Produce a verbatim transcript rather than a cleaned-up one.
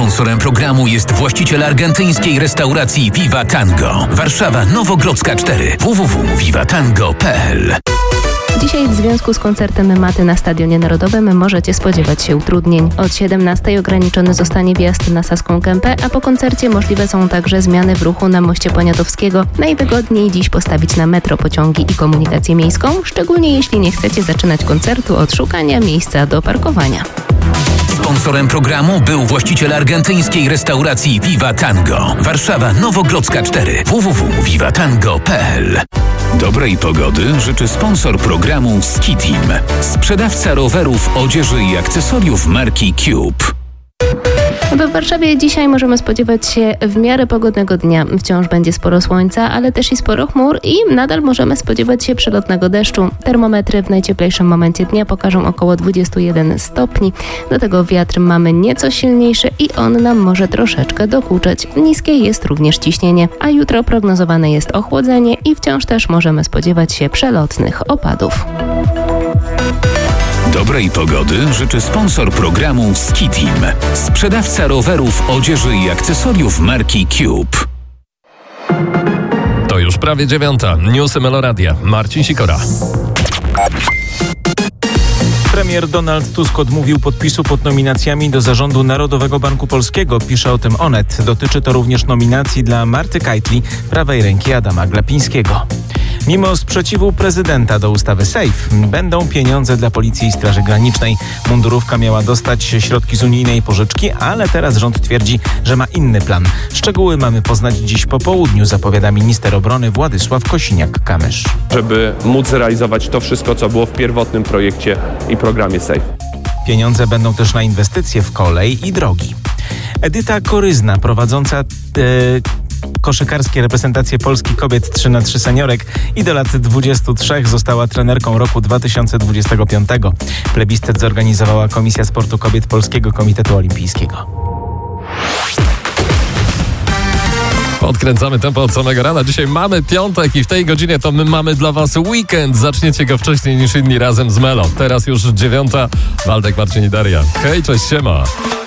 Sponsorem programu jest właściciel argentyńskiej restauracji Viva Tango. Warszawa Nowogrodzka cztery. w w w kropka viva tango kropka p l. Dzisiaj w związku z koncertem Maty na Stadionie Narodowym możecie spodziewać się utrudnień. Od siedemnastej ograniczony zostanie wjazd na Saską Kępę, a po koncercie możliwe są także zmiany w ruchu na moście Poniatowskiego. Najwygodniej dziś postawić na metro, pociągi i komunikację miejską, szczególnie jeśli nie chcecie zaczynać koncertu od szukania miejsca do parkowania. Sponsorem programu był właściciel argentyńskiej restauracji Viva Tango. Warszawa Nowogrodzka cztery. w w w kropka viva tango kropka p l. Dobrej pogody życzy sponsor programu Ski Team. Sprzedawca rowerów, odzieży i akcesoriów marki Cube. W Warszawie dzisiaj możemy spodziewać się w miarę pogodnego dnia. Wciąż będzie sporo słońca, ale też i sporo chmur i nadal możemy spodziewać się przelotnego deszczu. Termometry w najcieplejszym momencie dnia pokażą około dwadzieścia jeden stopni. Do tego wiatr mamy nieco silniejszy i on nam może troszeczkę dokuczać. Niskie jest również ciśnienie, a jutro prognozowane jest ochłodzenie i wciąż też możemy spodziewać się przelotnych opadów. Dobrej pogody życzy sponsor programu Ski Team. Sprzedawca rowerów, odzieży i akcesoriów marki Cube. To już prawie dziewiąta. Newsy Meloradia. Marcin Sikora. Premier Donald Tusk odmówił podpisu pod nominacjami do zarządu Narodowego Banku Polskiego. Pisze o tym Onet. Dotyczy to również nominacji dla Marty Kajtli, prawej ręki Adama Glapińskiego. Mimo sprzeciwu prezydenta do ustawy SAFE będą pieniądze dla Policji i Straży Granicznej. Mundurówka miała dostać środki z unijnej pożyczki, ale teraz rząd twierdzi, że ma inny plan. Szczegóły mamy poznać dziś po południu, zapowiada minister obrony Władysław Kosiniak-Kamysz. Żeby móc zrealizować to wszystko, co było w pierwotnym projekcie i programie SAFE. Pieniądze będą też na inwestycje w kolej i drogi. Edyta Koryzna, prowadząca e, koszykarskie reprezentacje Polski kobiet trzy na trzy seniorek i do lat dwudziestu trzech została trenerką roku dwa tysiące dwudziestego piątego. Plebiscyt zorganizowała Komisja Sportu Kobiet Polskiego Komitetu Olimpijskiego. Odkręcamy tempo od samego rana. Dzisiaj mamy piątek i w tej godzinie to my mamy dla was weekend. Zaczniecie go wcześniej niż inni razem z Melo. Teraz już dziewiąta. Waldek, Marcin i Daria. Hej, cześć, siema.